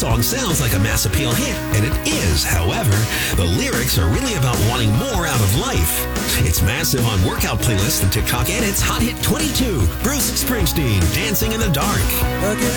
song sounds like a mass appeal hit, and it is. However, the lyrics are really about wanting more out of life. It's massive on workout playlists and TikTok, and it's Hot Hit 22. Bruce Springsteen, Dancing in the Dark.